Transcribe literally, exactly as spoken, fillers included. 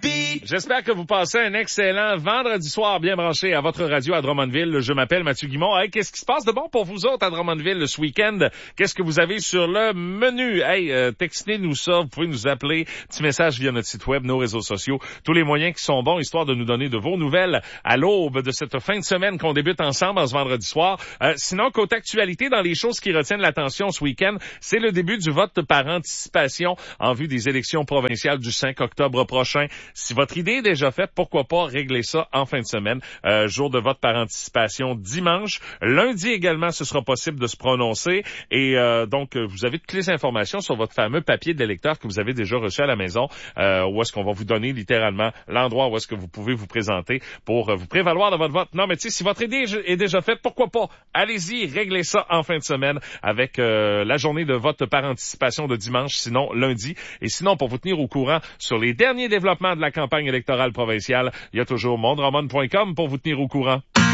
J'espère que vous passez un excellent vendredi soir bien branché à votre radio à Drummondville. Je m'appelle Mathieu Guimond. Hey, qu'est-ce qui se passe de bon pour vous autres à Drummondville ce week-end? Qu'est-ce que vous avez sur le menu? Hey, euh, textez-nous ça. Vous pouvez nous appeler. Petit message via notre site web, nos réseaux sociaux. Tous les moyens qui sont bons, histoire de nous donner de vos nouvelles à l'aube de cette fin de semaine qu'on débute ensemble en ce vendredi soir. Euh, sinon, côté actualité, dans les choses qui retiennent l'attention ce week-end, c'est le début du vote par anticipation en vue des élections provinciales du cinq octobre prochain. Si votre idée est déjà faite, pourquoi pas régler ça en fin de semaine. Euh, jour de vote par anticipation dimanche. Lundi également, ce sera possible de se prononcer. Et euh, donc, vous avez toutes les informations sur votre fameux papier d'électeur que vous avez déjà reçu à la maison, euh, où est-ce qu'on va vous donner littéralement l'endroit où est-ce que vous pouvez vous présenter pour euh, vous prévaloir de votre vote. Non, mais tu sais, si votre idée est déjà faite, pourquoi pas? Allez-y, réglez ça en fin de semaine avec euh, la journée de vote par anticipation de dimanche, sinon lundi. Et sinon, pour vous tenir au courant sur les derniers développements de la campagne électorale provinciale, il y a toujours mon drummond point com pour vous tenir au courant.